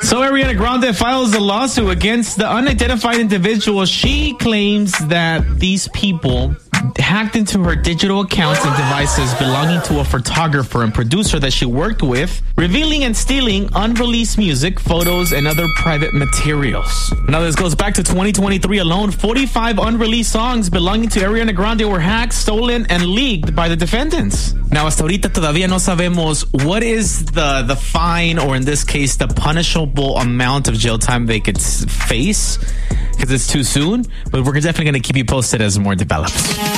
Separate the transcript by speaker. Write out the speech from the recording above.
Speaker 1: So Ariana Grande files a lawsuit against the unidentified individual. She claims that these people hacked into her digital accounts and devices belonging to a photographer and producer that she worked with, revealing and stealing unreleased music, photos, and other private materials. Now, this goes back to 2023 alone. 45 unreleased songs belonging to Ariana Grande were hacked, stolen, and leaked by the defendants. Now, hasta ahorita todavía no sabemos what is the fine, or in this case, the punishable amount of jail time they could face, because it's too soon. But we're definitely going to keep you posted as more develops.